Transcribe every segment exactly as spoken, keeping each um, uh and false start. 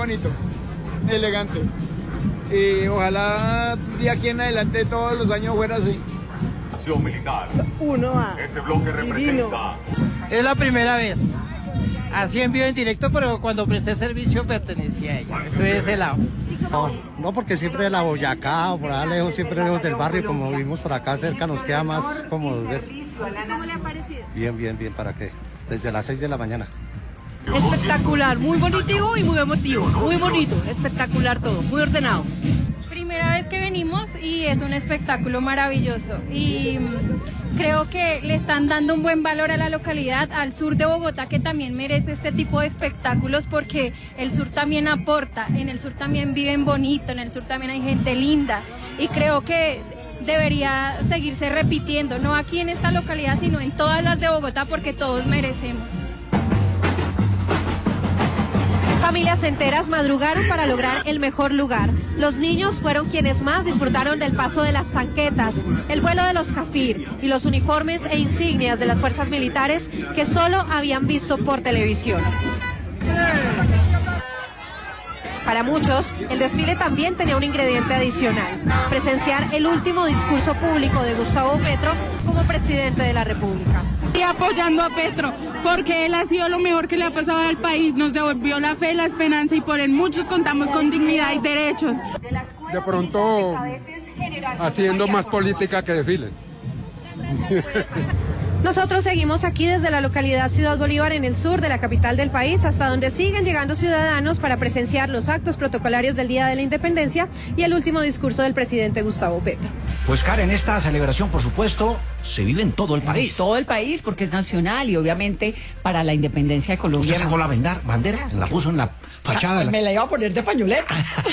bonito, elegante. Y ojalá de aquí en adelante todos los años fuera así. Militar. Uno a Este bloque representa. Es la primera vez. Así en vivo en directo, pero cuando presté servicio pertenecía a ella. Estoy de ese lado. No, no, porque siempre de la Boyacá o por allá lejos, siempre lejos del barrio, como vivimos por acá cerca, nos queda más cómodo ver. ¿Cómo le ha parecido? Bien, bien, bien, ¿para qué? Desde las seis de la mañana. Espectacular, muy bonito y muy emotivo, muy bonito, espectacular todo, muy ordenado. Primera vez que venimos y es un espectáculo maravilloso y creo que le están dando un buen valor a la localidad, al sur de Bogotá, que también merece este tipo de espectáculos porque el sur también aporta, en el sur también viven bonito, en el sur también hay gente linda y creo que debería seguirse repitiendo, no aquí en esta localidad, sino en todas las de Bogotá porque todos merecemos. Familias enteras madrugaron para lograr el mejor lugar. Los niños fueron quienes más disfrutaron del paso de las tanquetas, el vuelo de los Cafir y los uniformes e insignias de las fuerzas militares que solo habían visto por televisión. Para muchos, el desfile también tenía un ingrediente adicional: presenciar el último discurso público de Gustavo Petro como presidente de la República. Y apoyando a Petro, porque él ha sido lo mejor que le ha pasado al país, nos devolvió la fe, la esperanza y por él muchos contamos con dignidad y derechos. De pronto, haciendo más política que desfile. Nosotros seguimos aquí desde la localidad Ciudad Bolívar, en el sur de la capital del país, hasta donde siguen llegando ciudadanos para presenciar los actos protocolarios del Día de la Independencia y el último discurso del presidente Gustavo Petro. Pues Karen, esta celebración, por supuesto, se vive en todo el país. En todo el país, porque es nacional y obviamente para la independencia de Colombia. ¿Usted sacó la bandera? ¿La puso en la fachada? Ah, me la iba a poner de pañoleta.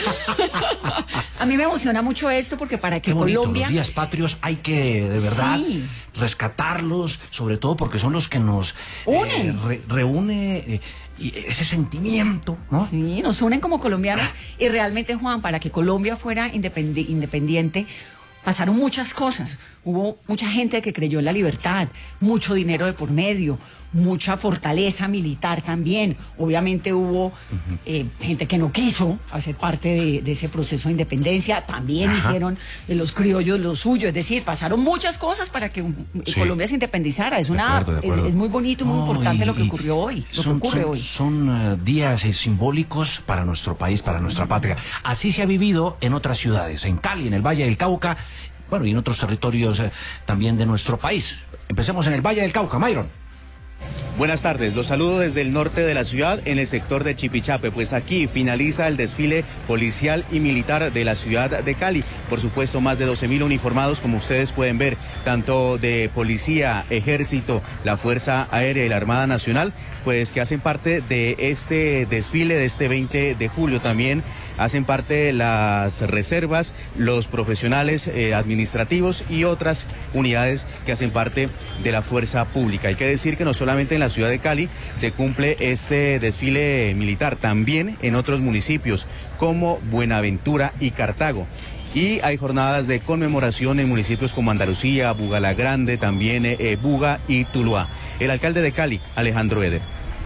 A mí me emociona mucho esto porque para que Qué bonito, Colombia... los días patrios hay que, de verdad, sí, rescatarlos, sobre todo porque son los que nos unen. Eh, re, reúne eh, y ese sentimiento, ¿no? Sí, nos unen como colombianos y realmente, Juan, para que Colombia fuera independi independiente, pasaron muchas cosas. Hubo mucha gente que creyó en la libertad, mucho dinero de por medio, mucha fortaleza militar también. Obviamente hubo uh-huh. eh, gente que no quiso hacer parte de, de ese proceso de independencia. También Ajá. hicieron eh, los criollos lo suyo. Es decir, pasaron muchas cosas para que sí. Colombia se independizara. Es, una, de acuerdo, de acuerdo. Es, es muy bonito y muy no, importante y, lo que ocurrió hoy. Lo son, que ocurre son, hoy. son uh, días eh, simbólicos para nuestro país, para nuestra patria. Así se ha vivido en otras ciudades, en Cali, en el Valle del Cauca, bueno, y en otros territorios eh, también de nuestro país. Empecemos en el Valle del Cauca, Myron. Buenas tardes, los saludo desde el norte de la ciudad, en el sector de Chipichape. Pues aquí finaliza el desfile policial y militar de la ciudad de Cali. Por supuesto, más de doce mil uniformados, como ustedes pueden ver, tanto de policía, ejército, la Fuerza Aérea y la Armada Nacional, pues que hacen parte de este desfile de este veinte de julio. También hacen parte las reservas, los profesionales eh, administrativos y otras unidades que hacen parte de la fuerza pública. Hay que decir que no solamente en la ciudad de Cali se cumple este desfile militar, también en otros municipios como Buenaventura y Cartago. Y hay jornadas de conmemoración en municipios como Andalucía, Bugalagrande, también eh, Buga y Tuluá. El alcalde de Cali, Alejandro Eder.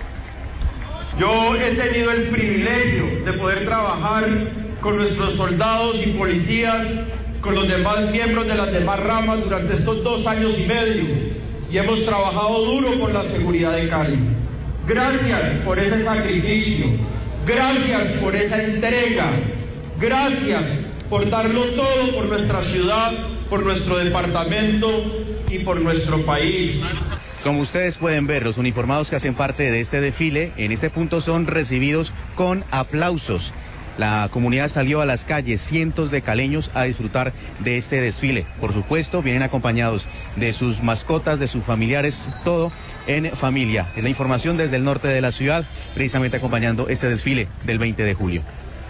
Yo he tenido el privilegio de poder trabajar con nuestros soldados y policías, con los demás miembros de las demás ramas durante estos dos años y medio. Y hemos trabajado duro por la seguridad de Cali. Gracias por ese sacrificio, gracias por esa entrega, gracias por darlo todo por nuestra ciudad, por nuestro departamento y por nuestro país. Como ustedes pueden ver, los uniformados que hacen parte de este desfile en este punto son recibidos con aplausos. La comunidad salió a las calles, cientos de caleños, a disfrutar de este desfile. Por supuesto, vienen acompañados de sus mascotas, de sus familiares, todo en familia. Es la información desde el norte de la ciudad, precisamente acompañando este desfile del veinte de julio.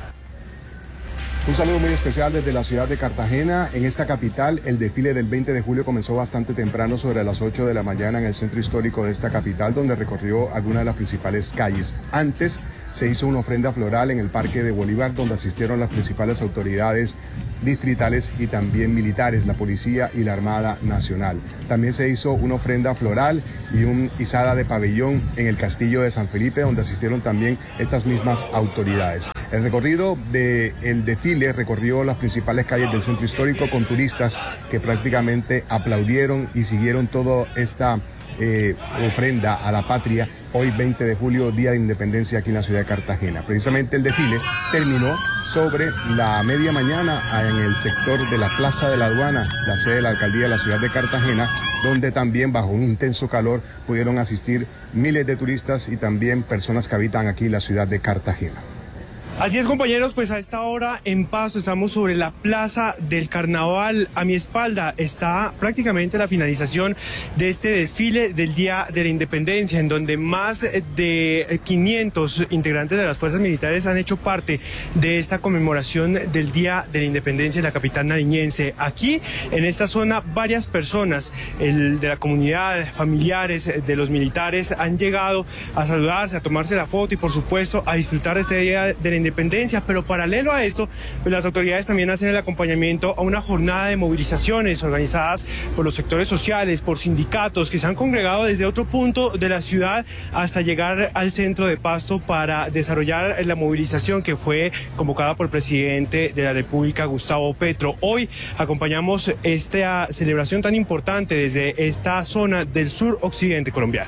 Un saludo muy especial desde la ciudad de Cartagena. En esta capital, el desfile del veinte de julio comenzó bastante temprano, sobre las ocho de la mañana, en el centro histórico de esta capital, donde recorrió algunas de las principales calles. Antes se hizo una ofrenda floral en el Parque de Bolívar, donde asistieron las principales autoridades distritales y también militares, la policía y la Armada Nacional. También se hizo una ofrenda floral y una izada de pabellón en el Castillo de San Felipe, donde asistieron también estas mismas autoridades. El recorrido del desfile recorrió las principales calles del centro histórico con turistas que prácticamente aplaudieron y siguieron toda esta eh, ofrenda a la patria hoy veinte de julio, Día de Independencia aquí en la ciudad de Cartagena. Precisamente el desfile terminó sobre la media mañana en el sector de la Plaza de la Aduana, la sede de la Alcaldía de la ciudad de Cartagena, donde también bajo un intenso calor pudieron asistir miles de turistas y también personas que habitan aquí en la ciudad de Cartagena. Así es, compañeros, pues a esta hora en Pasto estamos sobre la Plaza del Carnaval. A mi espalda está prácticamente la finalización de este desfile del Día de la Independencia, en donde más de quinientos integrantes de las fuerzas militares han hecho parte de esta conmemoración del Día de la Independencia en la capital nariñense. Aquí, en esta zona, varias personas el, de la comunidad, familiares de los militares, han llegado a saludarse, a tomarse la foto y, por supuesto, a disfrutar de este Día de la Independencia. Pero paralelo a esto, pues las autoridades también hacen el acompañamiento a una jornada de movilizaciones organizadas por los sectores sociales, por sindicatos que se han congregado desde otro punto de la ciudad hasta llegar al centro de Pasto para desarrollar la movilización que fue convocada por el presidente de la República, Gustavo Petro. Hoy acompañamos esta celebración tan importante desde esta zona del sur occidente colombiano.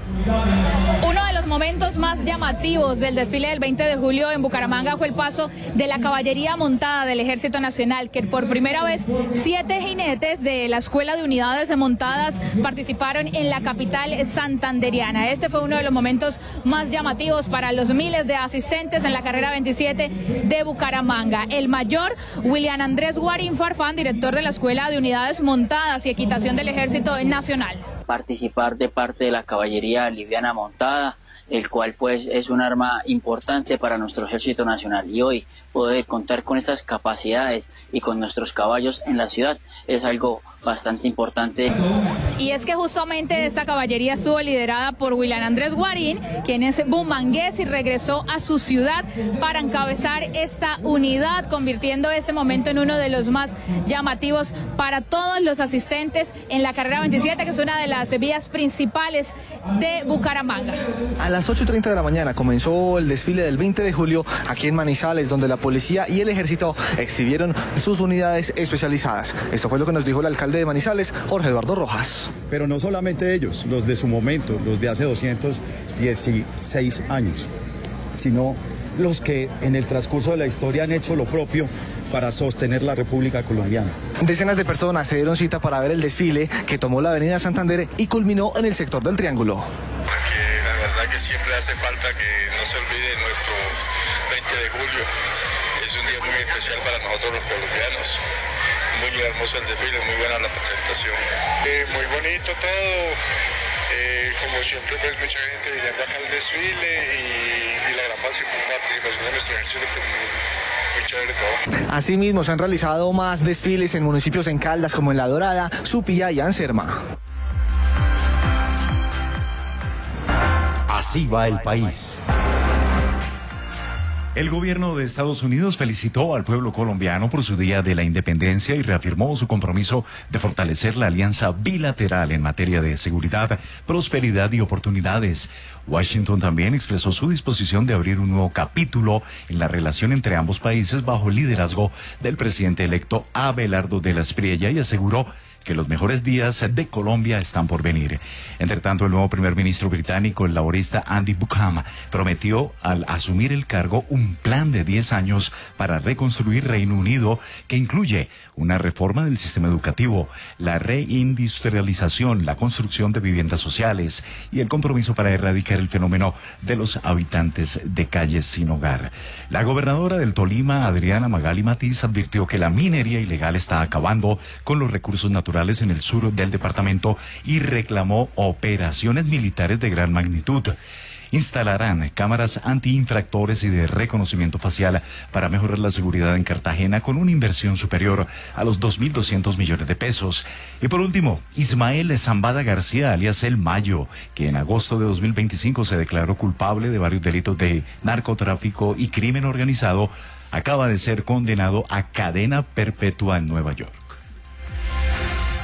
Uno de los momentos más llamativos del desfile del veinte de julio en Bucaramanga fue el paso de la caballería montada del Ejército Nacional, que por primera vez siete jinetes de la Escuela de Unidades Montadas participaron en la capital santandereana. Este fue uno de los momentos más llamativos para los miles de asistentes en la carrera veintisiete de Bucaramanga. El mayor William Andrés Guarín Farfán, director de la Escuela de Unidades Montadas y Equitación del Ejército Nacional. Participar de parte de la caballería liviana montada, el cual pues es un arma importante para nuestro Ejército Nacional, y hoy poder contar con estas capacidades y con nuestros caballos en la ciudad es algo bastante importante. Y es que justamente esta caballería estuvo liderada por William Andrés Guarín, quien es bumangués y regresó a su ciudad para encabezar esta unidad, convirtiendo este momento en uno de los más llamativos para todos los asistentes en la carrera veintisiete, que es una de las vías principales de Bucaramanga. A las ocho y treinta de la mañana comenzó el desfile del veinte de julio aquí en Manizales, donde la policía y el ejército exhibieron sus unidades especializadas. Esto fue lo que nos dijo el alcalde de Manizales, Jorge Eduardo Rojas. Pero no solamente ellos, los de su momento, los de hace doscientos dieciséis años, sino los que en el transcurso de la historia han hecho lo propio para sostener la República Colombiana. Decenas de personas se dieron cita para ver el desfile que tomó la avenida Santander y culminó en el sector del Triángulo. Porque la verdad que siempre hace falta que no se olvide nuestro veinte de julio. Es un día muy especial para nosotros los colombianos. Muy hermoso el desfile, muy buena la presentación. Eh, muy bonito todo, eh, como siempre ves mucha gente viniendo acá al desfile y, y la gran participación de nuestro ejército, que es muy, muy chévere todo. Asimismo se han realizado más desfiles en municipios en Caldas como en La Dorada, Supía y Anserma. Así va el país. El gobierno de Estados Unidos felicitó al pueblo colombiano por su Día de la Independencia y reafirmó su compromiso de fortalecer la alianza bilateral en materia de seguridad, prosperidad y oportunidades. Washington también expresó su disposición de abrir un nuevo capítulo en la relación entre ambos países bajo el liderazgo del presidente electo Abelardo de la Espriella y aseguró que los mejores días de Colombia están por venir. Entre tanto, el nuevo primer ministro británico, el laborista Andy Buchan, prometió al asumir el cargo un plan de diez años para reconstruir Reino Unido que incluye una reforma del sistema educativo, la reindustrialización, la construcción de viviendas sociales y el compromiso para erradicar el fenómeno de los habitantes de calles sin hogar. La gobernadora del Tolima, Adriana Magali Matiz, advirtió que la minería ilegal está acabando con los recursos naturales en el sur del departamento y reclamó operaciones militares de gran magnitud. Instalarán cámaras antiinfractores y de reconocimiento facial para mejorar la seguridad en Cartagena con una inversión superior a los dos mil doscientos millones de pesos. Y por último, Ismael Zambada García, alias El Mayo, que en agosto de dos mil veinticinco se declaró culpable de varios delitos de narcotráfico y crimen organizado, acaba de ser condenado a cadena perpetua en Nueva York.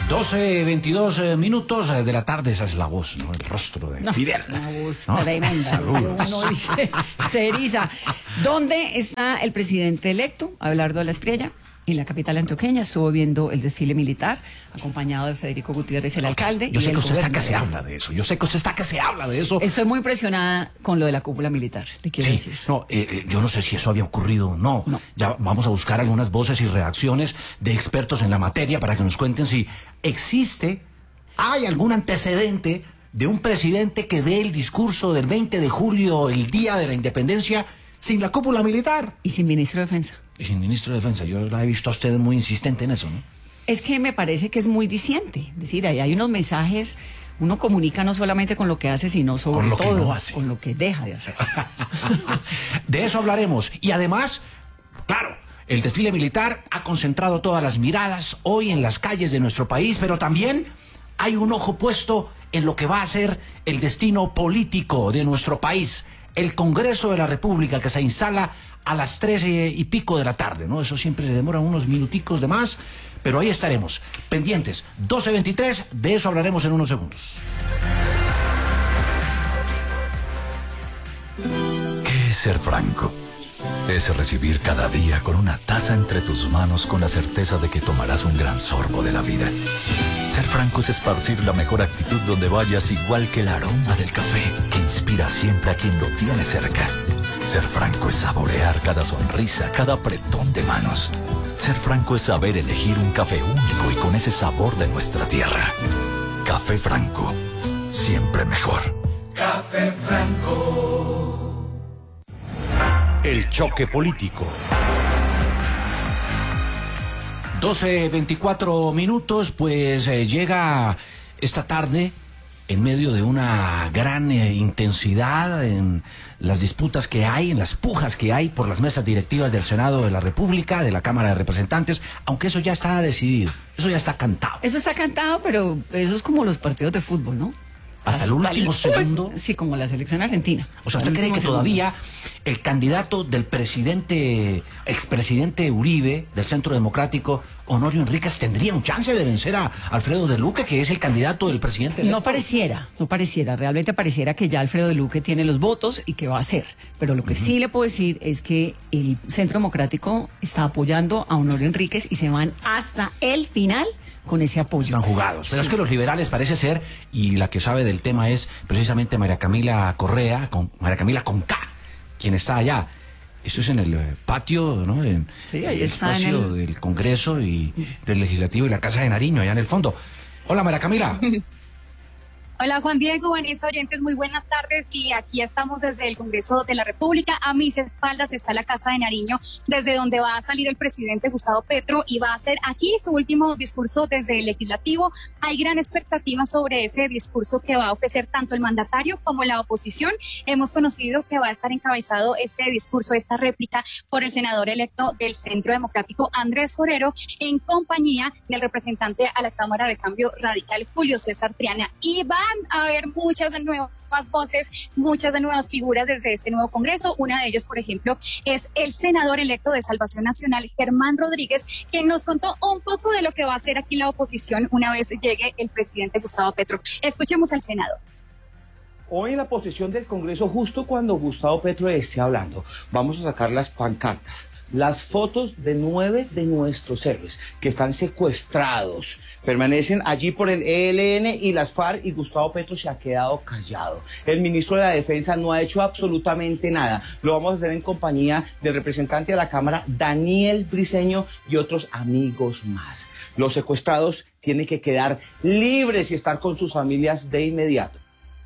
doce veintidós eh, minutos eh, de la tarde, esa es la voz, ¿no? El rostro de No, Fidel. una voz ¿no? tremenda. Saludos. Uno dice, se eriza. ¿Dónde está el presidente electo, Abelardo de la Espriella? En la capital antioqueña estuvo viendo el desfile militar, acompañado de Federico Gutiérrez, el alcalde. Yo y sé el que usted está que se gobernador. habla de eso. Yo sé que usted está que se habla de eso. Estoy muy impresionada con lo de la cúpula militar, le quiero Sí, decir. no, eh, eh, yo no sé si eso había ocurrido o no. Ya vamos a buscar algunas voces y reacciones de expertos en la materia para que nos cuenten si existe, hay algún antecedente de un presidente que dé el discurso del veinte de julio, el día de la independencia, sin la cúpula militar. Y sin ministro de Defensa. Y sin ministro de Defensa. Yo la he visto a usted muy insistente en eso, ¿no? Es que me parece que es muy diciente. Es decir, ahí hay unos mensajes, uno comunica no solamente con lo que hace, sino sobre Con lo que todo no hace. con lo que deja de hacer. De eso hablaremos. Y además, claro, el desfile militar ha concentrado todas las miradas hoy en las calles de nuestro país, pero también hay un ojo puesto en lo que va a ser el destino político de nuestro país. El Congreso de la República, que se instala a las trece y pico de la tarde, ¿no? Eso siempre le demora unos minuticos de más, pero ahí estaremos, pendientes. doce veintitrés, de eso hablaremos en unos segundos. ¿Qué es ser franco? Es recibir cada día con una taza entre tus manos con la certeza de que tomarás un gran sorbo de la vida. Ser franco es esparcir la mejor actitud donde vayas, igual que el aroma del café que inspira siempre a quien lo tiene cerca. Ser franco es saborear cada sonrisa, cada apretón de manos. Ser franco es saber elegir un café único y con ese sabor de nuestra tierra. Café Franco, siempre mejor. Café Franco. El choque político. doce veinticuatro minutos, pues eh, llega esta tarde en medio de una gran eh, intensidad en las disputas que hay, en las pujas que hay por las mesas directivas del Senado de la República, de la Cámara de Representantes, aunque eso ya está decidido, eso ya está cantado. Eso está cantado, pero eso es como los partidos de fútbol, ¿no? Hasta el último segundo. Sí, como la selección argentina. O sea, Hasta ¿usted el cree que último todavía el candidato del presidente, expresidente Uribe, del Centro Democrático, Honorio Enríquez, tendría un chance de vencer a Alfredo de Luque, que es el candidato del presidente electo? No pareciera, no pareciera, realmente pareciera que ya Alfredo de Luque tiene los votos y que va a hacer. Pero lo que uh-huh. sí le puedo decir es que el Centro Democrático está apoyando a Honorio Enríquez y se van hasta el final con ese apoyo. Están jugados. Pero sí. Es que los liberales parece ser, y la que sabe del tema es precisamente María Camila Correa, con María Camila con K, quien está allá. Esto es en el eh, patio, ¿no? En sí, ahí el está espacio en el... del Congreso y del Legislativo y la Casa de Nariño, allá en el fondo. Hola, María Camila. Hola Juan Diego, Vanessa, oyentes, muy buenas tardes y aquí estamos desde el Congreso de la República. A mis espaldas está la Casa de Nariño, desde donde va a salir el presidente Gustavo Petro y va a hacer aquí su último discurso desde el Legislativo. Hay gran expectativa sobre ese discurso que va a ofrecer tanto el mandatario como la oposición. Hemos conocido que va a estar encabezado este discurso, esta réplica, por el senador electo del Centro Democrático, Andrés Forero, en compañía del representante a la Cámara de Cambio Radical, Julio César Triana. Y va a haber muchas nuevas voces, muchas nuevas figuras desde este nuevo Congreso. Una de ellas, por ejemplo, es el senador electo de Salvación Nacional, Germán Rodríguez, quien nos contó un poco de lo que va a hacer aquí la oposición una vez llegue el presidente Gustavo Petro. Escuchemos al senador. Hoy en la posesión del Congreso, justo cuando Gustavo Petro esté hablando, vamos a sacar las pancartas, las fotos de nueve de nuestros héroes que están secuestrados, permanecen allí por el E L N y las FARC, y Gustavo Petro se ha quedado callado. El ministro de la Defensa no ha hecho absolutamente nada. Lo vamos a hacer en compañía del representante de la Cámara, Daniel Briceño, y otros amigos más. Los secuestrados tienen que quedar libres y estar con sus familias de inmediato.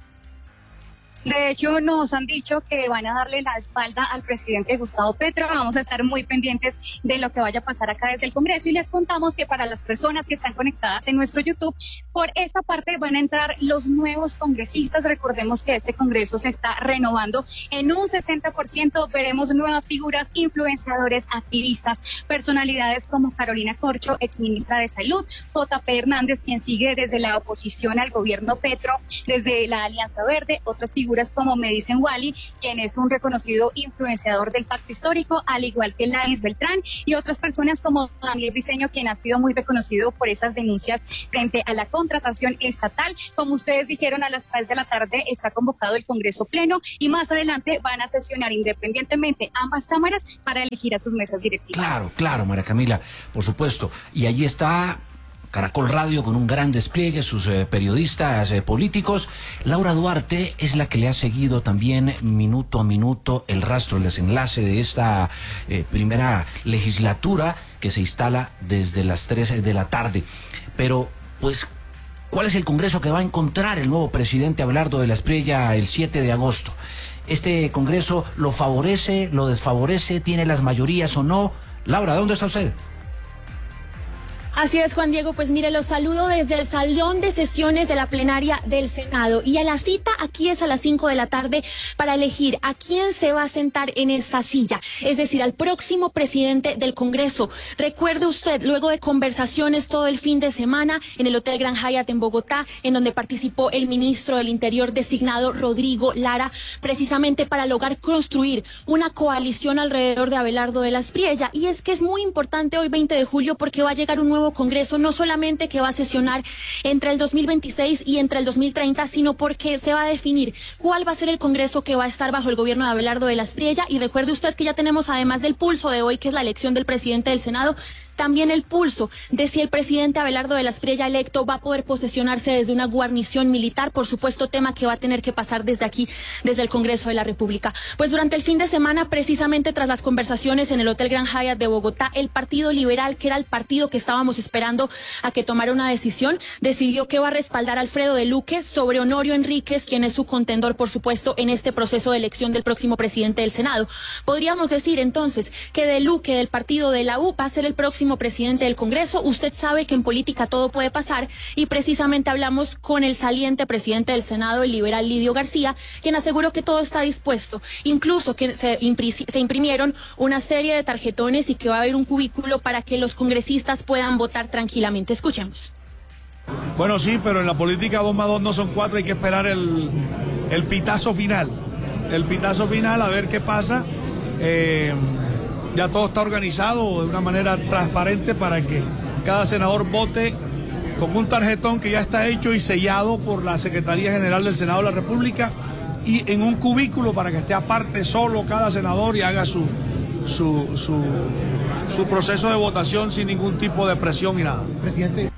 De hecho, nos han dicho que van a darle la espalda al presidente Gustavo Petro. Vamos a estar muy pendientes de lo que vaya a pasar acá desde el Congreso y les contamos que para las personas que están conectadas en nuestro YouTube, por esta parte van a entrar los nuevos congresistas. Recordemos que este Congreso se está renovando en un sesenta por ciento. Veremos nuevas figuras, influenciadores, activistas, personalidades como Carolina Corcho, exministra de Salud, J P Hernández, quien sigue desde la oposición al gobierno Petro, desde la Alianza Verde, otras figuras figuras como Me Dicen Wally, quien es un reconocido influenciador del pacto histórico, al igual que Laris Beltrán y otras personas como Daniel Briceño, quien ha sido muy reconocido por esas denuncias frente a la contratación estatal. Como ustedes dijeron, a las tres de la tarde está convocado el Congreso Pleno y más adelante van a sesionar independientemente ambas cámaras para elegir a sus mesas directivas. Claro, claro, María Camila, por supuesto. Y allí está Caracol Radio con un gran despliegue, sus eh, periodistas eh, políticos. Laura Duarte es la que le ha seguido también minuto a minuto el rastro, el desenlace de esta eh, primera legislatura que se instala desde las tres de la tarde. Pero, pues, ¿cuál es el Congreso que va a encontrar el nuevo presidente Abelardo de la Espriella el siete de agosto? ¿Este Congreso lo favorece, lo desfavorece, tiene las mayorías o no? Laura, ¿dónde está usted? Así es, Juan Diego, pues mire, los saludo desde el salón de sesiones de la plenaria del Senado y a la cita aquí es a las cinco de la tarde para elegir a quién se va a sentar en esta silla, es decir, al próximo presidente del Congreso. Recuerde usted, luego de conversaciones todo el fin de semana en el Hotel Grand Hyatt en Bogotá, en donde participó el ministro del Interior designado Rodrigo Lara, precisamente para lograr construir una coalición alrededor de Abelardo de la Espriella. Y es que es muy importante hoy veinte de julio porque va a llegar un nuevo Congreso, no solamente que va a sesionar entre el dos mil veintiséis y entre el dos mil treinta, sino porque se va a definir cuál va a ser el Congreso que va a estar bajo el gobierno de Abelardo de la Espriella. Y recuerde usted que ya tenemos, además del pulso de hoy, que es la elección del presidente del Senado, también el pulso de si el presidente Abelardo de la Espriella electo va a poder posesionarse desde una guarnición militar, por supuesto, tema que va a tener que pasar desde aquí, desde el Congreso de la República. Pues durante el fin de semana, precisamente tras las conversaciones en el Hotel Grand Hyatt de Bogotá, el Partido Liberal, que era el partido que estábamos esperando a que tomara una decisión, decidió que va a respaldar a Alfredo de Luque sobre Honorio Enríquez, quien es su contendor, por supuesto, en este proceso de elección del próximo presidente del Senado. Podríamos decir entonces que de Luque, del partido de la U, va a ser el próximo presidente del Congreso. Usted sabe que en política todo puede pasar y precisamente hablamos con el saliente presidente del Senado, el liberal Lidio García, quien aseguró que todo está dispuesto, incluso que se, se imprimieron una serie de tarjetones y que va a haber un cubículo para que los congresistas puedan votar tranquilamente. Escuchemos. Bueno, sí, pero en la política dos más dos no son cuatro, hay que esperar el, el pitazo final, el pitazo final a ver qué pasa. Eh, Ya todo está organizado de una manera transparente para que cada senador vote con un tarjetón que ya está hecho y sellado por la Secretaría General del Senado de la República y en un cubículo para que esté aparte solo cada senador y haga su, su, su, su proceso de votación sin ningún tipo de presión y nada. Presidente.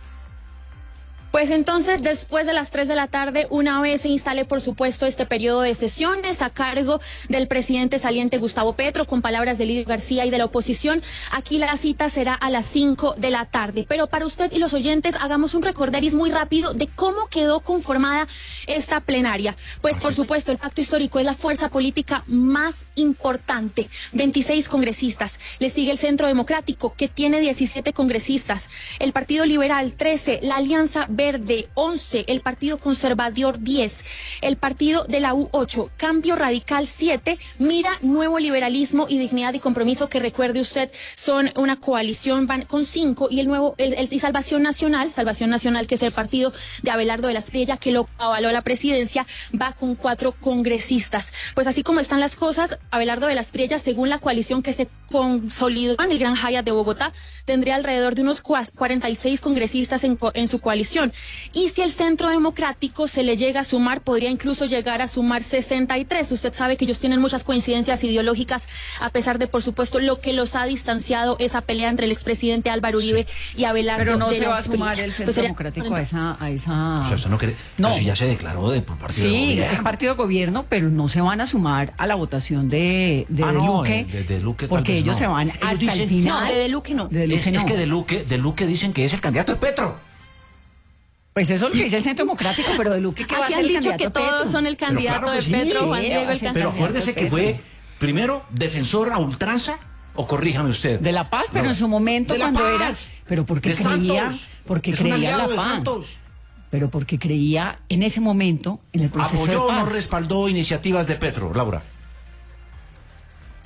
Pues entonces, después de las tres de la tarde, una vez se instale, por supuesto, este periodo de sesiones a cargo del presidente saliente Gustavo Petro, con palabras de Lidio García y de la oposición, aquí la cita será a las cinco de la tarde. Pero para usted y los oyentes, hagamos un recorderis muy rápido de cómo quedó conformada esta plenaria. Pues, por supuesto, el pacto histórico es la fuerza política más importante, veintiséis congresistas. Le sigue el Centro Democrático, que tiene diecisiete congresistas. El Partido Liberal, trece. La Alianza Verde, once, el Partido Conservador, diez, el Partido de la U, ocho, Cambio Radical, siete, Mira, Nuevo Liberalismo y Dignidad y Compromiso, que recuerde usted, son una coalición, van con cinco, y el nuevo, el, el, y Salvación Nacional, Salvación Nacional, que es el partido de Abelardo de la Espriella, que lo avaló la presidencia, va con cuatro congresistas. Pues así como están las cosas, Abelardo de la Espriella, según la coalición que se consolidó en el Grand Hyatt de Bogotá, tendría alrededor de unos cuarenta y seis congresistas en, en su coalición. Y si el Centro Democrático se le llega a sumar, podría incluso llegar a sumar sesenta y tres. Usted sabe que ellos tienen muchas coincidencias ideológicas, a pesar de, por supuesto, lo que los ha distanciado esa pelea entre el expresidente Álvaro Uribe y Abelardo Pero no de se la va a sumar Espriella. el Centro Pues sería- Democrático a esa... A esa... O sea, eso no cree. No. Pero si ya se declaró de por partido de Sí, gobierno. es partido de gobierno, pero no se van a sumar a la votación de, de, Ah, de no, Luque, de- de Luque tal porque vez ellos no. se van Ellos hasta dicen- el final. No, de Luque no. De Luque es, es no. que de Luque, de Luque dicen que es el candidato de Petro. Pues eso es lo que dice el Centro Democrático, pero de Luque, ¿qué va a Aquí ser han el dicho candidato que de Petro? todos son el Pero candidato claro que de sí. Petro, Juan Sí, Diego, va a el ser- candidato. Pero acuérdese que fue, primero, defensor a ultranza, o corríjame usted. De la paz, pero No. en su momento De la cuando paz. era... Pero porque De creía... Santos. Porque Es un creía en aliado la de paz. Santos. Pero porque creía en ese momento en el proceso ¿Apoyó de o paz. no respaldó iniciativas de Petro, Laura?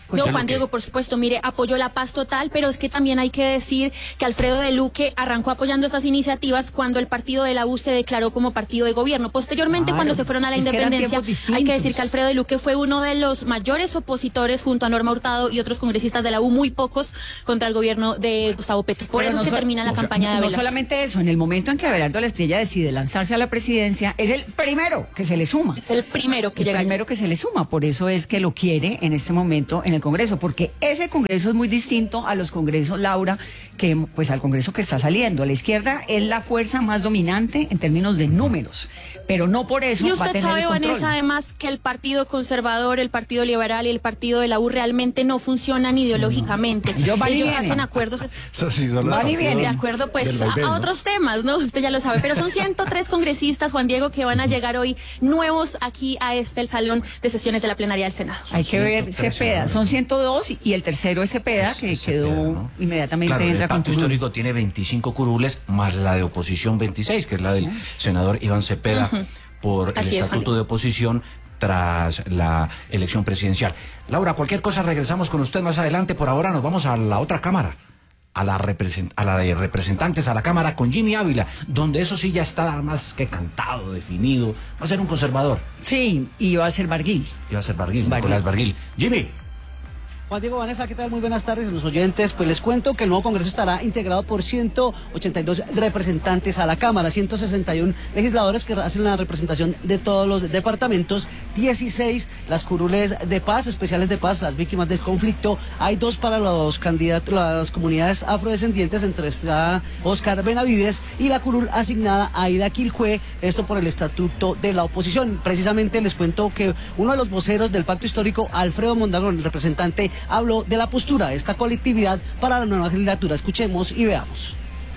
No, Juan Diego, por supuesto, mire, apoyó la paz total, pero es que también hay que decir que Alfredo de Luque arrancó apoyando esas iniciativas cuando el partido de la U se declaró como partido de gobierno. Posteriormente, Claro, cuando se fueron a la es que eran independencia, tiempos hay que distintos. decir que Alfredo de Luque fue uno de los mayores opositores junto a Norma Hurtado y otros congresistas de la U, muy pocos, contra el gobierno de Gustavo Petro. Por Pero eso no es que so- termina la o sea, campaña de No Abelardo. solamente eso, en el momento en que Abelardo Lesprilla decide lanzarse a la presidencia, es el primero que se le suma. Es el primero que el llega. primero que se le suma, por eso es que lo quiere en este momento en el Congreso, porque ese Congreso es muy distinto a los congresos, Laura, que pues al Congreso que está saliendo. La izquierda es la fuerza más dominante en términos de números, pero no por eso Y va a usted tener sabe, el control. Vanessa, además que el Partido Conservador, el Partido Liberal y el Partido de la U realmente no funcionan ideológicamente. Yo van y Ellos vienen. hacen acuerdos es- Eso sí, son los van y partidos vienen. De acuerdo, pues, del a, vaivén, a ¿no? otros temas, ¿no? Usted ya lo sabe. Pero son ciento tres congresistas, Juan Diego, que van a llegar hoy nuevos aquí a este, el Salón de Sesiones de la Plenaria del Senado. Hay que ver ciento tres, Cepeda, ¿no? son ciento dos y el tercero es Cepeda, que quedó ¿no? inmediatamente Claro, el entra con pacto curul. histórico tiene veinticinco curules, más la de oposición veintiséis, que es la del senador Iván Cepeda, Ujú. por el Así es, estatuto Juan. de oposición tras la elección presidencial. Laura, cualquier cosa regresamos con usted más adelante. Por ahora nos vamos a la otra cámara, a la, represent- a la de representantes, a la Cámara con Jimmy Ávila, donde eso sí ya está más que cantado, definido. Va a ser un conservador. Sí, y va a ser Barguil. Y va a ser Barguil, Barguil. Nicolás Barguil. Jimmy. Juan Diego, Vanessa, ¿qué tal? Muy buenas tardes a los oyentes. Pues les cuento que el nuevo Congreso estará integrado por ciento ochenta y dos representantes a la Cámara, ciento sesenta y uno legisladores que hacen la representación de todos los departamentos, dieciséis las curules de paz, especiales de paz, las víctimas del conflicto. Hay dos para los candidatos, las comunidades afrodescendientes, entre está Oscar Benavides y la curul asignada a Aida Quilcue, esto por el estatuto de la oposición. Precisamente les cuento que uno de los voceros del pacto histórico, Alfredo Mondragón, el representante, habló de la postura de esta colectividad para la nueva legislatura. Escuchemos y veamos.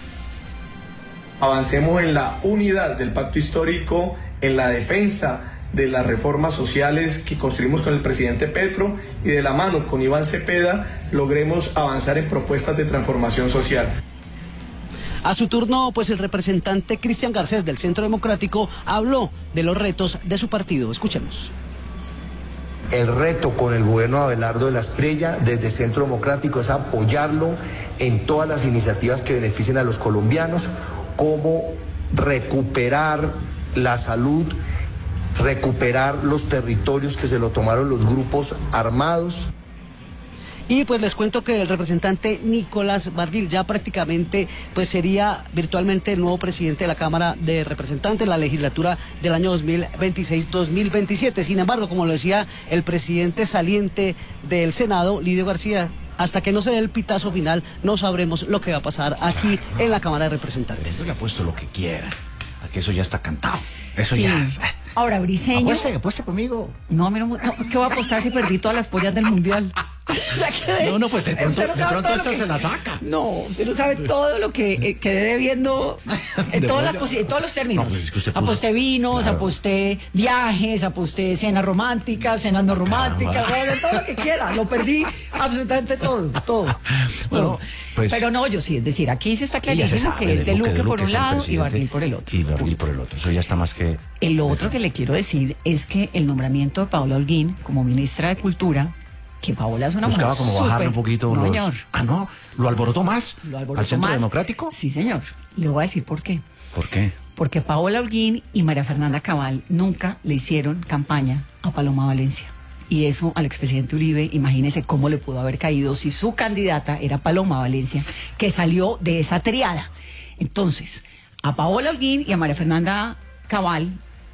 Avancemos en la unidad del pacto histórico, en la defensa de las reformas sociales que construimos con el presidente Petro y de la mano con Iván Cepeda logremos avanzar en propuestas de transformación social. A su turno, pues el representante Cristian Garcés del Centro Democrático habló de los retos de su partido. Escuchemos. El reto con el gobierno de Abelardo de la Espriella desde Centro Democrático es apoyarlo en todas las iniciativas que beneficien a los colombianos, como recuperar la salud, recuperar los territorios que se lo tomaron los grupos armados. Y pues les cuento que el representante Nicolás Barguil ya prácticamente pues sería virtualmente el nuevo presidente de la Cámara de Representantes, la legislatura del año dos mil veintiséis dos mil veintisiete. Sin embargo, como lo decía el presidente saliente del Senado, Lidio García, hasta que no se dé el pitazo final, no sabremos lo que va a pasar aquí en la Cámara de Representantes. Yo le apuesto lo que quiera, a que eso ya está cantado. Eso Sí. ya. Ahora, Briseño. Apueste, apueste conmigo. No, a mí no, no, ¿qué voy a apostar si perdí todas las pollas del mundial? No, no, pues de pronto, Usted no de sabe pronto todo lo esta que- se la saca. No, usted no sabe todo lo que eh, quedé debiendo en De todas las pollo. posi- en todos los términos. No, pues es que usted puso- Aposté vinos, Claro. aposté viajes, aposté cenas románticas, cenas no románticas, Caramba. bueno, todo lo que quiera. Lo perdí absolutamente todo, todo. Bueno, todo. pues- Pero no, yo sí, es decir, aquí se está Sí, ya se clarísimo sabe, que es de Luque de por un es el lado y presidente, Barguil por el otro. Y Barguil por el otro. Eso ya está más que... El otro que le quiero decir es que el nombramiento de Paola Holguín como ministra de Cultura, que Paola es una Buscaba mujer como bajarle súper- un poquito No, los- señor. Ah, no, ¿lo alborotó más? Lo alborotó ¿Al Centro más. Democrático? Sí, señor. Le voy a decir por qué. ¿Por qué? Porque Paola Holguín y María Fernanda Cabal nunca le hicieron campaña a Paloma Valencia. Y eso al expresidente Uribe, imagínese cómo le pudo haber caído si su candidata era Paloma Valencia, que salió de esa triada. Entonces, a Paola Holguín y a María Fernanda Cabal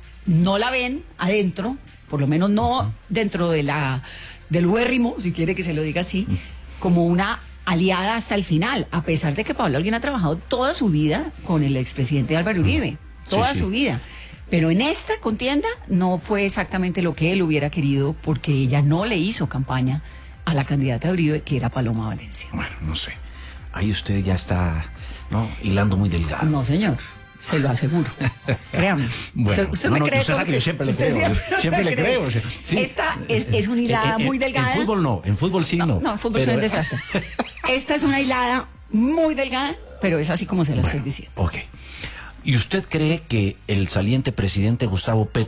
no la ven adentro, por lo menos no dentro de la del huérrimo, si quiere que se lo diga así, como una aliada hasta el final, a pesar de que Paola Holguín ha trabajado toda su vida con el expresidente Álvaro Uribe, toda Sí, sí. su vida. Pero en esta contienda no fue exactamente lo que él hubiera querido, porque ella no le hizo campaña a la candidata de Uribe, que era Paloma Valencia. Bueno, no sé. Ahí usted ya está, ¿no? Hilando muy delgado. No, señor. Se lo aseguro. Créame. Bueno, usted usted no, me no, cree usted todo sabe que que- yo siempre le usted creo. siempre yo siempre me le cree. creo. o sea, sí. Esta es, es una hilada En- en- muy delgada. En fútbol no, en fútbol sí no. No, en fútbol soy Pero- un desastre. Esta es una hilada muy delgada, pero es así como se la estoy diciendo. Ok. ¿Y usted cree que el saliente presidente Gustavo Petro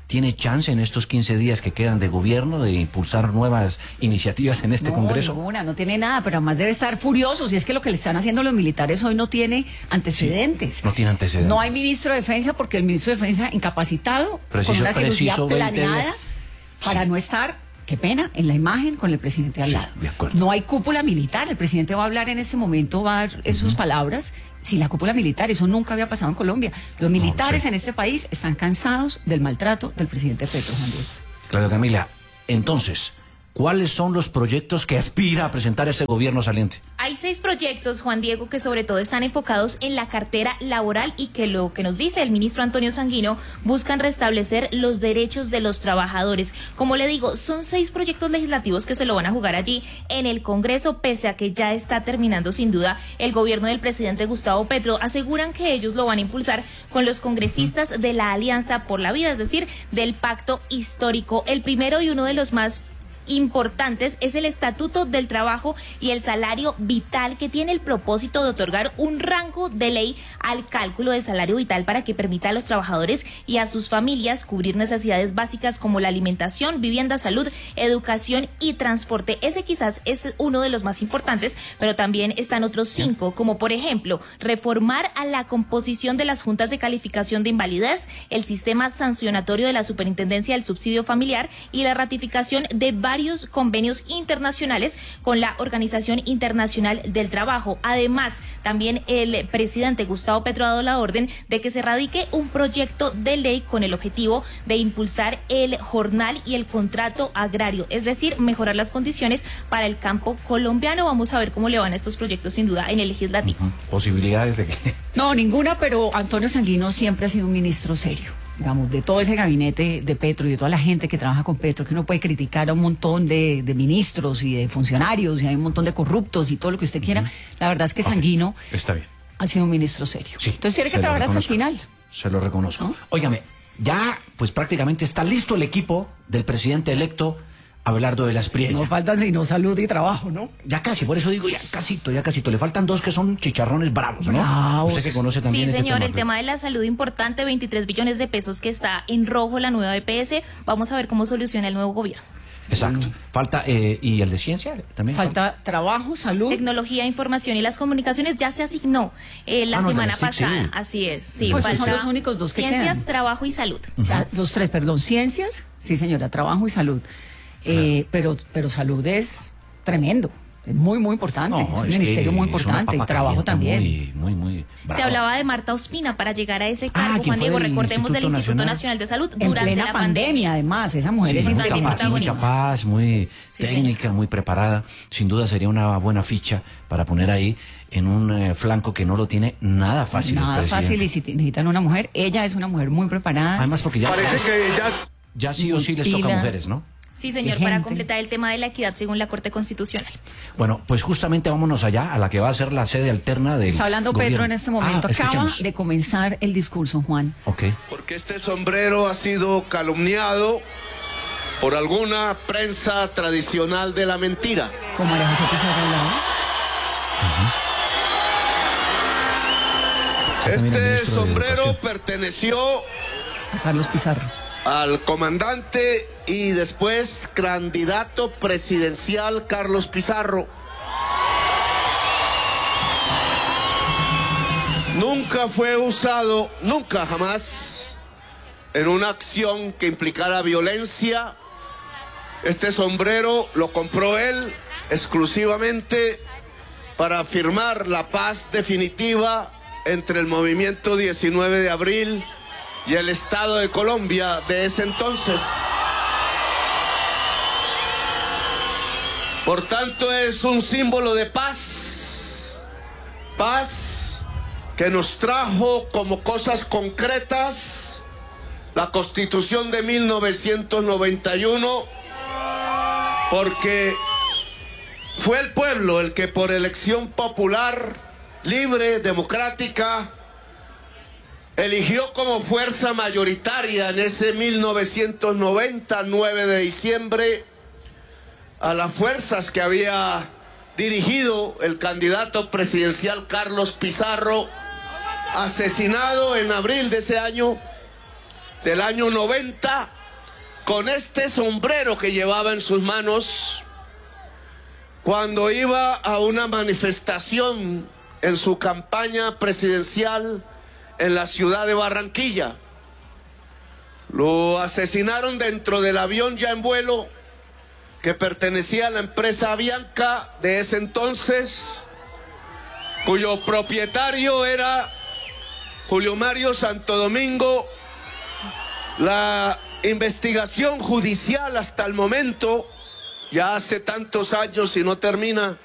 ¿tiene chance en estos quince días que quedan de gobierno de impulsar nuevas iniciativas en este no, Congreso? Ninguna, no tiene nada, pero además debe estar furioso si es que lo que le están haciendo los militares hoy no tiene antecedentes. Sí, no tiene antecedentes. No hay ministro de Defensa porque el ministro de Defensa incapacitado, Preciso, con una cirugía preciso, planeada veinte... para sí. no estar... Qué pena, en la imagen con el presidente al sí, lado. De acuerdo. No hay cúpula militar, el presidente va a hablar en este momento, va a dar uh-huh. sus palabras sin la cúpula militar, eso nunca había pasado en Colombia. Los militares no, sí. en este país están cansados del maltrato del presidente Petro, Juan Diego. Claro, Camila, entonces, ¿cuáles son los proyectos que aspira a presentar este gobierno saliente? Hay seis proyectos, Juan Diego, que sobre todo están enfocados en la cartera laboral y que lo que nos dice el ministro Antonio Sanguino buscan restablecer los derechos de los trabajadores. Como le digo, son seis proyectos legislativos que se lo van a jugar allí en el Congreso, pese a que ya está terminando sin duda el gobierno del presidente Gustavo Petro. Aseguran que ellos lo van a impulsar con los congresistas de la Alianza por la Vida, es decir, del Pacto Histórico. El primero y uno de los más importantes es el Estatuto del Trabajo y el Salario Vital, que tiene el propósito de otorgar un rango de ley al cálculo del salario vital para que permita a los trabajadores y a sus familias cubrir necesidades básicas como la alimentación, vivienda, salud, educación y transporte. Ese quizás es uno de los más importantes, pero también están otros cinco, como por ejemplo, reformar a la composición de las juntas de calificación de invalidez, el sistema sancionatorio de la Superintendencia del Subsidio Familiar y la ratificación de varios varios convenios internacionales con la Organización Internacional del Trabajo. Además, también el presidente Gustavo Petro ha dado la orden de que se radique un proyecto de ley con el objetivo de impulsar el jornal y el contrato agrario, es decir, mejorar las condiciones para el campo colombiano. Vamos a ver cómo le van a estos proyectos sin duda en el legislativo. Uh-huh. ¿Posibilidades de que? No, ninguna, pero Antonio Sanguino siempre ha sido un ministro serio. Digamos, de todo ese gabinete de Petro y de toda la gente que trabaja con Petro, que uno puede criticar a un montón de, de ministros y de funcionarios, y hay un montón de corruptos y todo lo que usted quiera, uh-huh. la verdad es que okay. Sanguino Está bien. ha sido un ministro serio. Sí, entonces tiene que trabajar hasta el final. Se lo reconozco. ¿No? Óigame, ya pues prácticamente está listo el equipo del presidente electo Abelardo de la Espriella. No faltan sino salud y trabajo, ¿no? Ya casi, por eso digo ya casito, ya casito. Le faltan dos que son chicharrones bravos, ¿no? Bravos. Usted que conoce también sí, ese señor, tema. el tema de la salud importante, veintitrés billones de pesos que está en rojo la nueva E P S. Vamos a ver cómo soluciona el nuevo gobierno. Exacto. Falta, eh, ¿y el de ciencia también? Falta trabajo, salud. Tecnología, información y las comunicaciones ya se asignó eh, la ah, no, semana la TIC, pasada. sí. Así es. Sí, pues falta son los únicos dos que ciencias, quedan. trabajo y salud. Uh-huh. O sea, los tres, perdón, ciencias, sí señora, trabajo y salud. Eh, pero, pero salud es tremendo, es muy, muy importante, no, es un es ministerio muy importante, y trabajo también. Muy, muy, muy Se hablaba de Marta Ospina para llegar a ese cargo, ah, Juan Diego, recordemos del Instituto Nacional, Nacional de Salud en durante plena la pandemia, pandemia, además, esa mujer sí, es muy capaz, muy capaz, muy sí, técnica, señor. Muy preparada, sin duda sería una buena ficha para poner ahí en un eh, flanco que no lo tiene nada fácil. Nada fácil, y si necesitan una mujer, ella es una mujer muy preparada. Además porque ya, Parece ya, que ya, ya sí o sí les toca a mujeres, ¿no? Sí, señor, para completar el tema de la equidad según la Corte Constitucional. Bueno, pues justamente vámonos allá, a la que va a ser la sede alterna del Está hablando gobierno. Petro en este momento. Ah, acaba de comenzar el discurso, Juan. Ok. Porque este sombrero ha sido calumniado por alguna prensa tradicional de la mentira. Como María José Pizarro. Uh-huh. Este sombrero perteneció a Carlos Pizarro, al comandante y después candidato presidencial Carlos Pizarro. Nunca fue usado, nunca jamás, en una acción que implicara violencia. Este sombrero lo compró él exclusivamente para firmar la paz definitiva entre el movimiento diecinueve de abril y el Estado de Colombia de ese entonces. Por tanto, es un símbolo de paz, paz que nos trajo como cosas concretas la Constitución de mil novecientos noventa y uno, porque fue el pueblo el que por elección popular, libre, democrática, eligió como fuerza mayoritaria en ese mil novecientos noventa, nueve de diciembre, a las fuerzas que había dirigido el candidato presidencial Carlos Pizarro, asesinado en abril de ese año, del año noventa, con este sombrero que llevaba en sus manos cuando iba a una manifestación en su campaña presidencial en la ciudad de Barranquilla. Lo asesinaron dentro del avión ya en vuelo que pertenecía a la empresa Avianca de ese entonces, cuyo propietario era Julio Mario Santo Domingo. La investigación judicial hasta el momento, ya hace tantos años y no termina,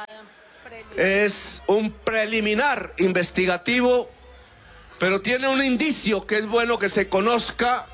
es un preliminar investigativo, pero tiene un indicio que es bueno que se conozca,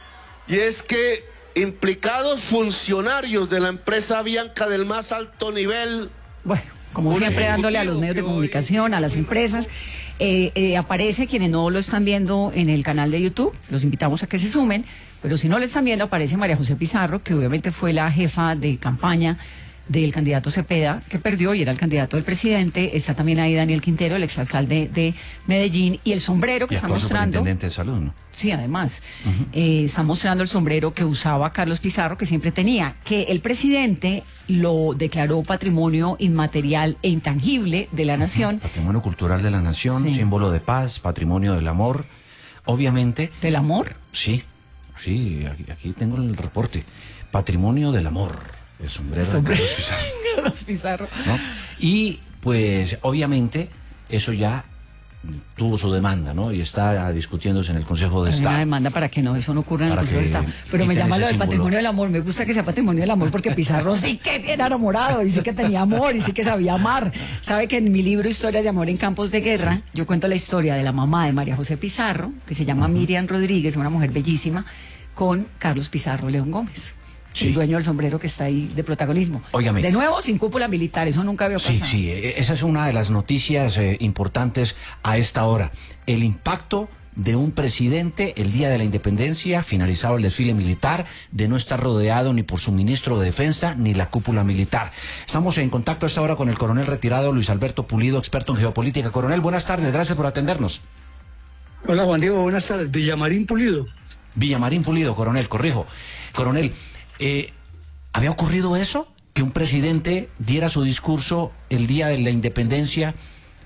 y es que implicados funcionarios de la empresa Avianca del más alto nivel, bueno, como siempre dándole a los medios de comunicación, a las empresas, eh, eh, aparece, quienes no lo están viendo en el canal de YouTube, los invitamos a que se sumen, pero si no lo están viendo, aparece María José Pizarro, que obviamente fue la jefa de campaña del candidato Cepeda, que perdió y era el candidato del presidente. Está también ahí Daniel Quintero, el exalcalde de Medellín, y el sombrero que y está mostrando. Superintendente de salud, ¿no? Sí, además, uh-huh. eh, está mostrando el sombrero que usaba Carlos Pizarro, que siempre tenía, que el presidente lo declaró patrimonio inmaterial e intangible de la nación. Uh-huh. Patrimonio cultural de la nación, sí. Símbolo de paz, patrimonio del amor, obviamente. ¿Del amor? Sí, sí, aquí, aquí tengo el reporte. Patrimonio del amor. El sombrero, el sombrero de Carlos Pizarro. Carlos Pizarro. ¿No? Y pues obviamente eso ya tuvo su demanda, ¿no? Y está discutiéndose en el Consejo de Hay Estado. una demanda para que no, eso no ocurra en el Para Consejo de que Estado. Pero me quiten llama ese lo del símbolo. patrimonio del amor. Me gusta que sea patrimonio del amor porque Pizarro sí que era enamorado y sí que tenía amor y sí que sabía amar. Sabe que en mi libro Historias de amor en campos de guerra, sí, yo cuento la historia de la mamá de María José Pizarro, que se llama uh-huh. Miriam Rodríguez, una mujer bellísima, con Carlos Pizarro León Gómez. Sí. El dueño del sombrero que está ahí de protagonismo. Óigame. De nuevo, sin cúpula militar, eso nunca había pasado. Sí, sí, esa es una de las noticias eh, importantes a esta hora. El impacto de un presidente el día de la independencia, finalizado el desfile militar, de no estar rodeado ni por su ministro de Defensa ni la cúpula militar. Estamos en contacto a esta hora con el coronel retirado Luis Alberto Pulido, experto en geopolítica. Coronel, buenas tardes, gracias por atendernos. Hola Juan Diego, buenas tardes. Villamarín Pulido. Villamarín Pulido, coronel, corrijo. Coronel, Eh, ¿había ocurrido eso? ¿Que un presidente diera su discurso el día de la independencia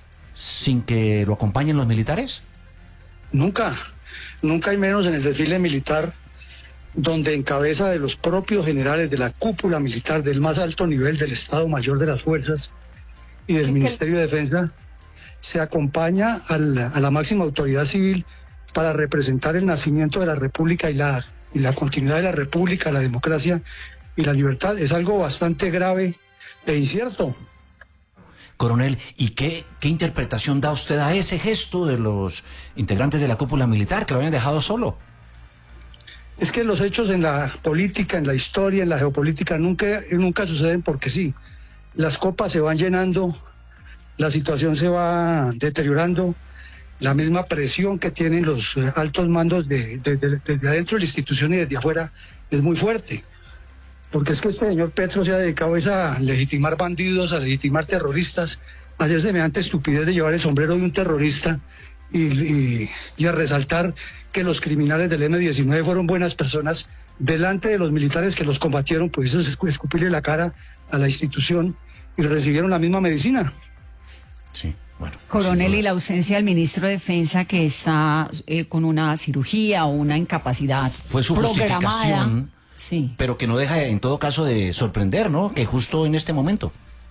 sin que lo acompañen los militares? Nunca, nunca hay menos en el desfile militar, donde en cabeza de los propios generales de la cúpula militar del más alto nivel del Estado Mayor de las Fuerzas y del Ministerio de Defensa, se acompaña al, a la máxima autoridad civil para representar el nacimiento de la República y la y la continuidad de la República, la democracia y la libertad. Es algo bastante grave e incierto. Coronel, ¿y qué, qué interpretación da usted a ese gesto de los integrantes de la cúpula militar que lo habían dejado solo? Es que los hechos en la política, en la historia, en la geopolítica nunca, nunca suceden porque sí. Las copas se van llenando, la situación se va deteriorando. La misma presión que tienen los eh, altos mandos de, de, de, desde adentro de la institución y desde afuera es muy fuerte. Porque es que este señor Petro se ha dedicado a legitimar bandidos, a legitimar terroristas, a hacer semejante estupidez de llevar el sombrero de un terrorista y, y, y a resaltar que los criminales del eme diecinueve fueron buenas personas delante de los militares que los combatieron, pues eso es escupirle la cara a la institución y recibieron la misma medicina. Sí. Bueno, coronel, y la ausencia del ministro de Defensa que está eh, con una cirugía o una incapacidad fue su programada, justificación, sí, pero que no deja en todo caso de sorprender, ¿no? Que justo en este momento.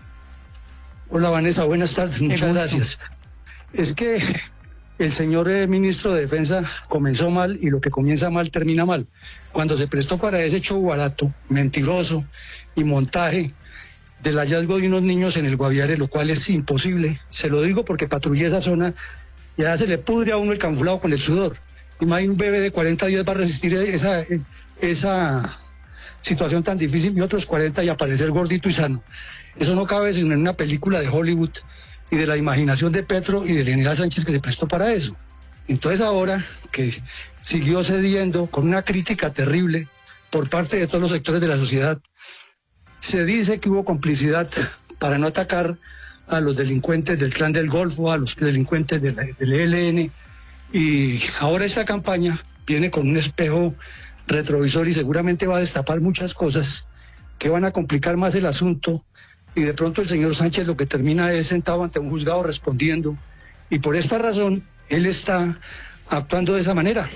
Hola Vanessa, buenas tardes, muchas gusto. gracias. Es que el señor eh, ministro de Defensa comenzó mal y lo que comienza mal termina mal. Cuando se prestó para ese show barato, mentiroso y montaje del hallazgo de unos niños en el Guaviare, lo cual es imposible. Se lo digo porque patrullé esa zona y ya se le pudre a uno el camuflado con el sudor. Imagínate, un bebé de cuarenta días va a resistir esa, esa situación tan difícil y otros cuarenta y aparecer gordito y sano. Eso no cabe sino en una película de Hollywood y de la imaginación de Petro y del general Sánchez que se prestó para eso. Entonces ahora que siguió cediendo con una crítica terrible por parte de todos los sectores de la sociedad, se dice que hubo complicidad para no atacar a los delincuentes del Clan del Golfo, a los delincuentes del, del E L N, y ahora esta campaña viene con un espejo retrovisor y seguramente va a destapar muchas cosas que van a complicar más el asunto, y de pronto el señor Sánchez lo que termina es sentado ante un juzgado respondiendo, y por esta razón él está actuando de esa manera.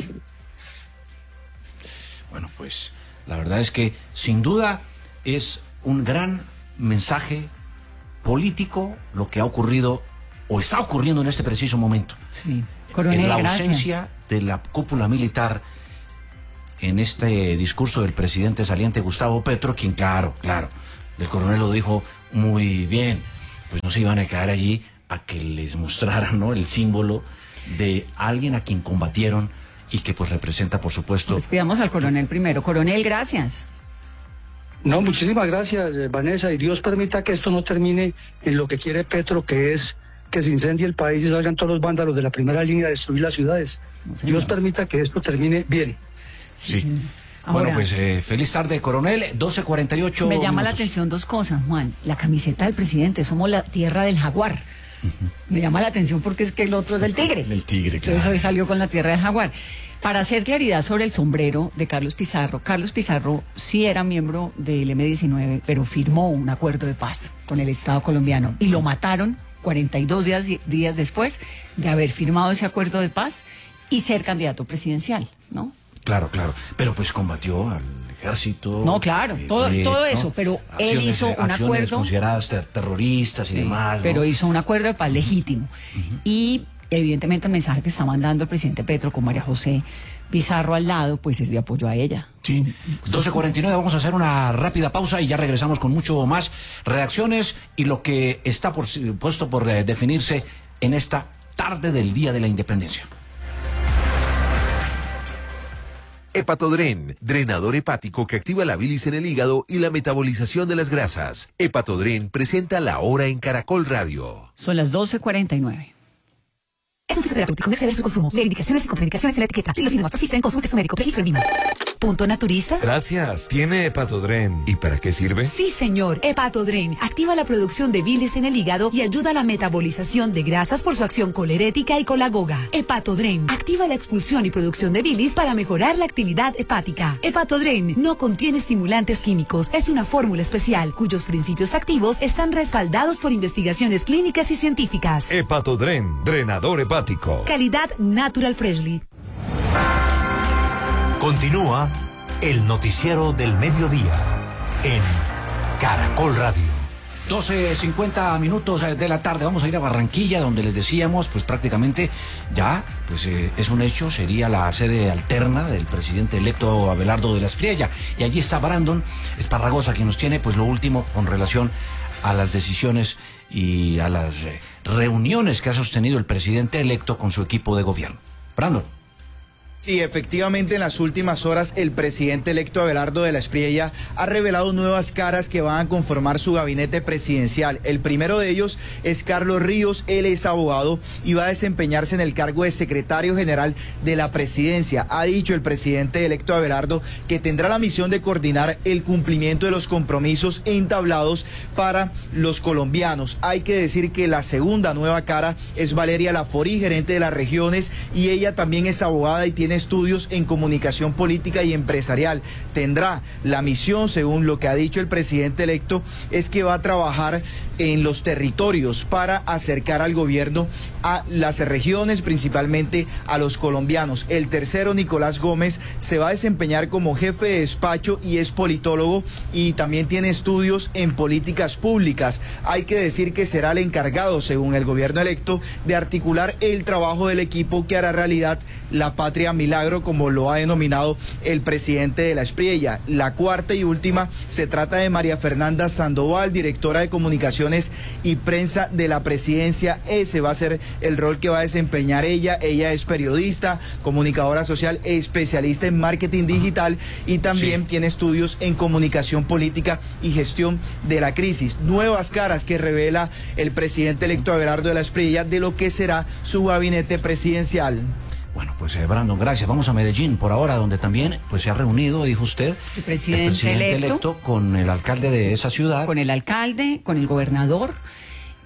Bueno, pues la verdad es que sin duda es un gran mensaje político lo que ha ocurrido o está ocurriendo en este preciso momento. Sí. Coronel, en la gracias. ausencia de la cúpula militar en este discurso del presidente saliente Gustavo Petro, quien claro, claro, el coronel lo dijo muy bien, pues no se iban a quedar allí a que les mostraran, ¿no?, el símbolo de alguien a quien combatieron y que pues representa, por supuesto... Pues pidamos al coronel primero. Coronel, gracias. No, muchísimas gracias, eh, Vanessa, y Dios permita que esto no termine en lo que quiere Petro, que es que se incendie el país y salgan todos los vándalos de la primera línea a destruir las ciudades. Sí, Dios permita que esto termine bien. Sí. sí. Ahora, bueno, pues eh, feliz tarde, coronel. doce cuarenta y ocho Me llama minutos. la atención dos cosas, Juan. La camiseta del presidente, somos la tierra del jaguar. Uh-huh. Me llama la atención porque es que el otro es el tigre. El tigre, claro. Entonces hoy salió con la tierra del jaguar. Para hacer claridad sobre el sombrero de Carlos Pizarro, Carlos Pizarro sí era miembro del eme diecinueve, pero firmó un acuerdo de paz con el Estado colombiano y lo mataron cuarenta y dos días, días después de haber firmado ese acuerdo de paz y ser candidato presidencial, ¿no? Claro, claro, pero pues combatió al ejército. No, claro, eh, todo, eh, todo ¿no? eso, pero acciones, él hizo un acuerdo... consideradas ter terroristas y sí, demás, ¿no? Pero hizo un acuerdo de paz legítimo. Uh-huh. Y evidentemente el mensaje que está mandando el presidente Petro con María José Pizarro al lado, pues es de apoyo a ella. Sí, doce cuarenta y nueve, vamos a hacer una rápida pausa y ya regresamos con mucho más reacciones y lo que está por, puesto por eh, definirse en esta tarde del Día de la Independencia. Hepatodren, drenador hepático que activa la bilis en el hígado y la metabolización de las grasas. Hepatodren presenta La Hora en Caracol Radio. Son las doce cuarenta y nueve. Es un fitoterapéutico, no excede su consumo. Leer indicaciones y contraindicaciones en la etiqueta. Si los síntomas persisten, consulte su médico. Registro en línea. ¿Punto naturista? Gracias. ¿Tiene Hepatodren? ¿Y para qué sirve? Sí, señor. Hepatodren activa la producción de bilis en el hígado y ayuda a la metabolización de grasas por su acción colerética y colagoga. Hepatodren activa la expulsión y producción de bilis para mejorar la actividad hepática. Hepatodren no contiene estimulantes químicos. Es una fórmula especial cuyos principios activos están respaldados por investigaciones clínicas y científicas. Hepatodren, drenador hepático. Calidad Natural Freshly. Continúa el noticiero del mediodía en Caracol Radio. doce cincuenta minutos de la tarde, vamos a ir a Barranquilla, donde les decíamos, pues prácticamente ya, pues eh, es un hecho, sería la sede alterna del presidente electo Abelardo de la Espriella. Y allí está Brandon Esparragosa, quien nos tiene pues lo último con relación a las decisiones y a las eh, reuniones que ha sostenido el presidente electo con su equipo de gobierno. Brandon. Sí, efectivamente, en las últimas horas el presidente electo Abelardo de la Espriella ha revelado nuevas caras que van a conformar su gabinete presidencial. El primero de ellos es Carlos Ríos, él es abogado y va a desempeñarse en el cargo de secretario general de la presidencia. Ha dicho el presidente electo Abelardo que tendrá la misión de coordinar el cumplimiento de los compromisos entablados para los colombianos. Hay que decir que la segunda nueva cara es Valeria Laforí, gerente de las regiones, y ella también es abogada y tiene estudios en comunicación política y empresarial. Tendrá la misión, según lo que ha dicho el presidente electo, es que va a trabajar en los territorios para acercar al gobierno a las regiones, principalmente a los colombianos. El tercero, Nicolás Gómez, se va a desempeñar como jefe de despacho y es politólogo y también tiene estudios en políticas públicas. Hay que decir que será el encargado, según el gobierno electo, de articular el trabajo del equipo que hará realidad la patria milagro, como lo ha denominado el presidente de la Espriella. La cuarta y última se trata de María Fernanda Sandoval, directora de comunicaciones y prensa de la presidencia. Ese va a ser el rol que va a desempeñar ella. Ella es periodista, comunicadora social, especialista en marketing digital y también sí. tiene estudios en comunicación política y gestión de la crisis. Nuevas caras que revela el presidente electo Abelardo de la Espriella de lo que será su gabinete presidencial. Bueno, pues eh, Brandon, gracias. Vamos a Medellín por ahora, donde también pues se ha reunido, dijo usted, el presidente, el presidente electo, electo con el alcalde de esa ciudad. Con el alcalde, con el gobernador,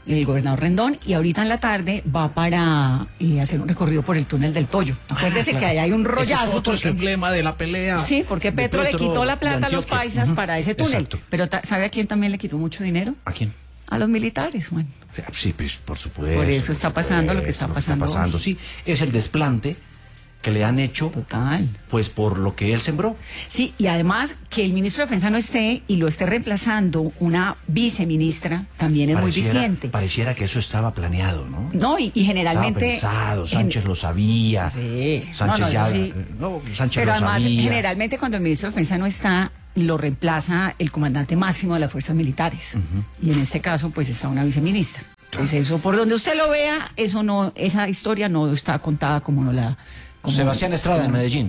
el gobernador Rendón, y ahorita en la tarde va para eh, hacer un recorrido por el túnel del Toyo. Acuérdese ah, claro. que ahí hay un rollazo. Ese es otro porque, emblema de la pelea. Sí, porque Petro, Petro le quitó la plata a los paisas uh-huh. para ese túnel. Exacto. Pero ¿sabe a quién también le quitó mucho dinero? ¿A quién? A los militares, Juan. Sí, pues, por supuesto. Por eso está pasando supuesto, lo que está pasando. Está pasando, sí. Es el desplante que le han hecho, total, pues por lo que él sembró. Sí, y además que el ministro de Defensa no esté y lo esté reemplazando una viceministra también es pareciera, muy diciente. Pareciera que eso estaba planeado, ¿no? No, y, y generalmente... Estaba pensado, Sánchez en... lo sabía. Sí. Sánchez no, no, ya... Sí. No, Sánchez Pero lo además, sabía. generalmente cuando el ministro de Defensa no está, lo reemplaza el comandante máximo de las fuerzas militares. Uh-huh. Y en este caso, pues está una viceministra. Entonces, eso, por donde usted lo vea, eso no, esa historia no está contada como no la... Como, Sebastián Estrada, como... en Medellín.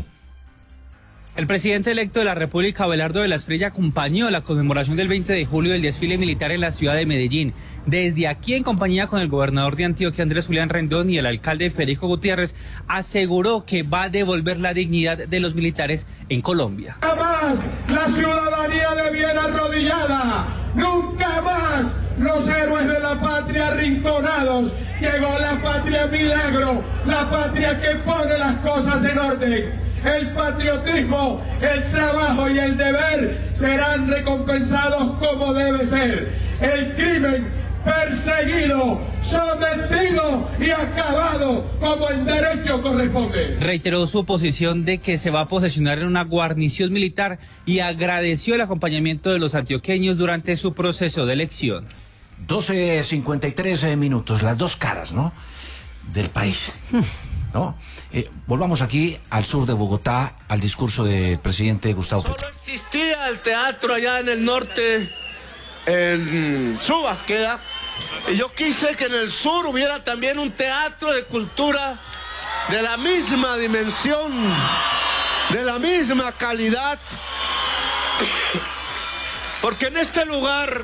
El presidente electo de la República, Abelardo de la Espriella, acompañó la conmemoración del veinte de julio del desfile militar en la ciudad de Medellín. Desde aquí, en compañía con el gobernador de Antioquia, Andrés Julián Rendón, y el alcalde Federico Gutiérrez, aseguró que va a devolver la dignidad de los militares en Colombia. Nunca más la ciudadanía de bien arrodillada, nunca más los héroes de la patria arrinconados. Llegó la patria milagro, la patria que pone las cosas en orden. El patriotismo, el trabajo y el deber serán recompensados como debe ser. El crimen perseguido, sometido y acabado como el derecho corresponde. Reiteró su posición de que se va a posesionar en una guarnición militar y agradeció el acompañamiento de los antioqueños durante su proceso de elección. doce cincuenta y tres minutos, las dos caras, ¿no?, del país. ¿No? Eh, volvamos aquí al sur de Bogotá, al discurso del presidente Gustavo Petro. Solo existía el teatro allá en el norte, en Suba queda, y yo quise que en el sur hubiera también un teatro de cultura de la misma dimensión, de la misma calidad, porque en este lugar,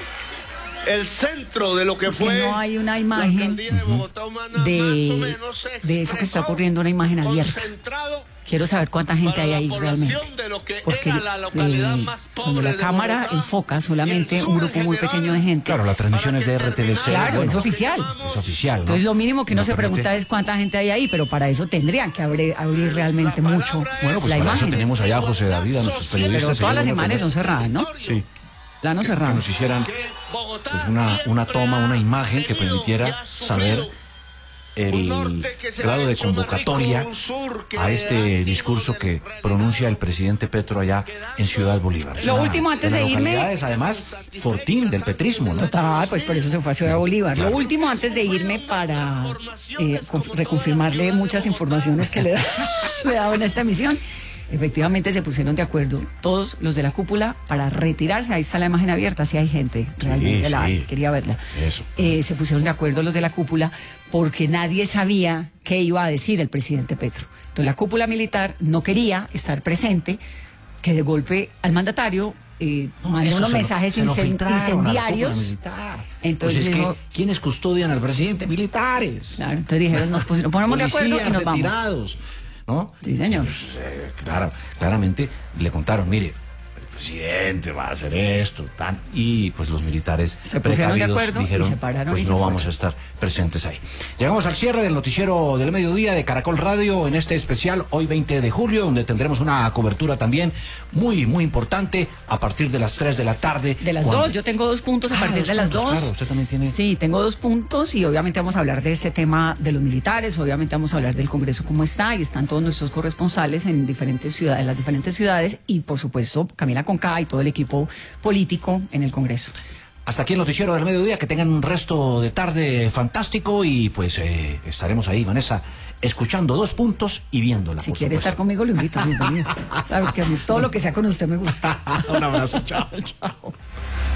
el centro de lo que Porque fue no hay una imagen de, Bogotá humana, de, de eso que está ocurriendo, una imagen abierta. Quiero saber cuánta gente hay ahí realmente. Porque eh, cuando la cámara Bogotá, enfoca solamente un grupo muy pequeño de gente. Claro, la transmisión es de R T V C. Claro, bueno, es oficial. Es oficial, ¿no? Entonces lo mínimo que uno no se permite... pregunta es cuánta gente hay ahí, pero para eso tendrían que abrir, abrir realmente mucho bueno, pues la para imagen. Eso tenemos allá a José David, a nuestros periodistas. Pero todas las semanas son cerradas, ¿no? Sí. Plano cerrado. Que nos hicieran pues, una, una toma, una imagen que permitiera saber el grado de convocatoria a este discurso que pronuncia el presidente Petro allá en Ciudad Bolívar. Lo una, último antes de, de irme... además, fortín del petrismo, ¿no? Total, pues por eso se fue a Ciudad Bolívar. Claro. Lo último antes de irme para eh, reconfirmarle muchas informaciones que le, da, le daba en esta emisión. Efectivamente se pusieron de acuerdo todos los de la cúpula para retirarse. Ahí está la imagen abierta, sí hay gente, realmente sí, la sí. quería verla. Eso. Eh, se pusieron de acuerdo los de la cúpula porque nadie sabía qué iba a decir el presidente Petro. Entonces la cúpula militar no quería estar presente, que de golpe al mandatario eh, mandó unos mensajes lo, incend incendiarios. Entonces pues es dijo, que, ¿quiénes custodian al presidente? Militares. Claro, entonces dijeron, nos, nos ponemos de acuerdo y nos retirados. vamos. ¿No? Sí, señor. Pues, eh, claro, claramente le contaron, mire, el presidente va a hacer esto, tan, y pues los militares se pusieron de acuerdo dijeron, y se pararon pues y no se vamos a estar presentes ahí. Llegamos al cierre del noticiero del mediodía de Caracol Radio en este especial hoy veinte de julio, donde tendremos una cobertura también muy, muy importante a partir de las tres de la tarde. De las cuando... dos, yo tengo dos puntos a ah, partir de las puntos, dos. Claro, usted también tiene... Sí, tengo dos puntos y obviamente vamos a hablar de este tema de los militares, obviamente vamos a hablar del Congreso cómo está, y están todos nuestros corresponsales en diferentes ciudades, en las diferentes ciudades, y por supuesto Camila Conca y todo el equipo político en el Congreso. Hasta aquí el noticiero del mediodía, que tengan un resto de tarde fantástico y pues eh, estaremos ahí, Vanessa, escuchando dos puntos y viéndola. Si quiere estar conmigo, lo invito, bienvenido. Sabes que a mí todo lo que sea con usted me gusta. Un abrazo, chao. Chao.